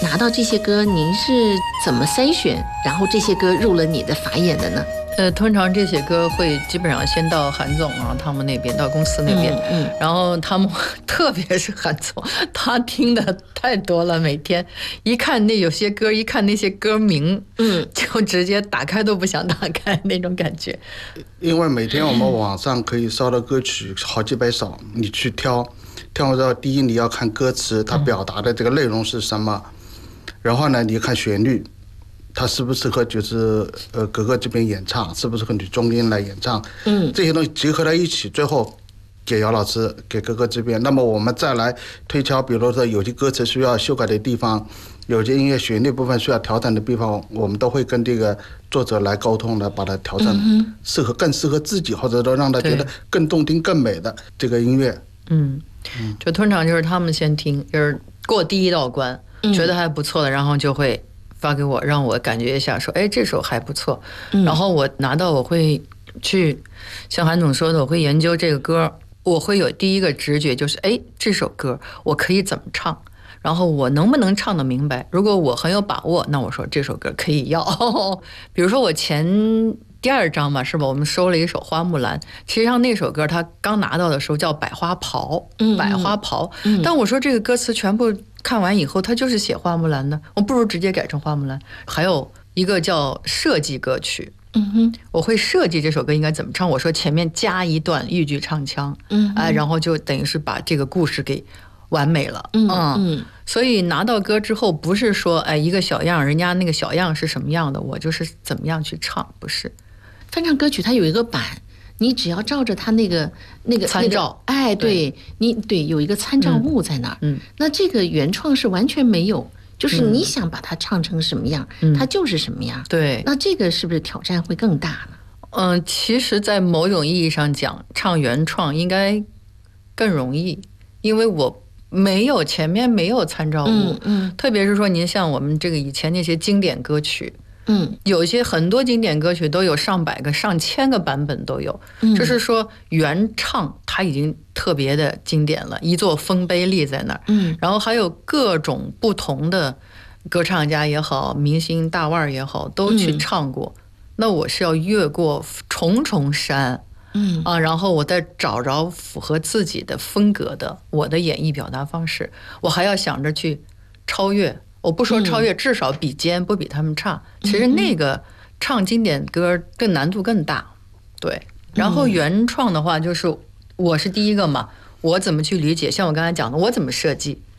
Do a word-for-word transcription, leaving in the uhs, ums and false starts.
拿到这些歌，您是怎么筛选，然后这些歌入了你的法眼的呢？ 呃，通常这些歌会基本上先到韩总啊，他们那边，到公司那边， 嗯嗯、 然后他们特别是韩总，他听的太多了，每天一看那有些歌，一看那些歌名， 嗯， 就直接打开都不想打开那种感觉。 因为每天我们网上可以搜到歌曲好几百首，你去挑，挑完之后，第一你要看歌词，它表达的这个内容是什么，嗯、然后呢，你看旋律。他适不适合就是呃格格这边演唱，适不适合女中音来演唱， 嗯， 这些东西结合在一起，最后给姚老师给格格这边，那么我们再来推敲，比如说有些歌词需要修改的地方，有些音乐旋律部分需要调整的地方，我们都会跟这个作者来沟通的，把它调整适合更适合自己，或者说让他觉得更动听更美的这个音乐。 嗯，就通常就是他们先听，就是过第一道关， 嗯、 觉得还不错的，然后就会发给我，让我感觉一下，说，哎，这首还不错。 嗯、 然后我拿到，我会去像韩总说的，我会研究这个歌，我会有第一个直觉，就是，哎，这首歌我可以怎么唱，然后我能不能唱得明白。如果我很有把握，那我说这首歌可以要。比如说我前第二章吧，是吧？我们收了一首《花木兰》，其实上那首歌他刚拿到的时候叫《百花袍》， 嗯， 百花袍。 嗯、 但我说这个歌词全部看完以后，他就是写花木兰的，我不如直接改成花木兰。还有一个叫设计歌曲， 嗯哼， 我会设计这首歌应该怎么唱。我说前面加一段豫剧唱腔， 嗯， 哎，然后就等于是把这个故事给完美了。 嗯嗯， 所以拿到歌之后，不是说哎一个小样，人家那个小样是什么样的，我就是怎么样去唱，不是。 翻唱歌曲它有一个版，你只要照着它那个那个参照， 那个、哎，对, 对你对有一个参照物在那儿。 嗯， 那这个原创是完全没有，就是你想把它唱成什么样，嗯、它就是什么样。 对， 那这个是不是挑战会更大呢？ 嗯，其实，在某种意义上讲，唱原创应该更容易，因为我没有前面没有参照物。 嗯嗯， 特别是说，您像我们这个以前那些经典歌曲。 嗯， 有些很多经典歌曲都有上百个、上千个版本都有， 嗯、 就是说原唱它已经特别的经典了，一座丰碑立在那儿。 嗯， 然后还有各种不同的歌唱家也好，明星大腕也好，都去唱过。嗯、那我是要越过重重山， 嗯啊，然后我再找着符合自己的风格的我的演绎表达方式，我还要想着去超越。我不说超越，至少比肩，不比他们差。其实那个唱经典歌更难度更大，对。然后原创的话，就是我是第一个嘛，我怎么去理解？像我刚才讲的，我怎么设计？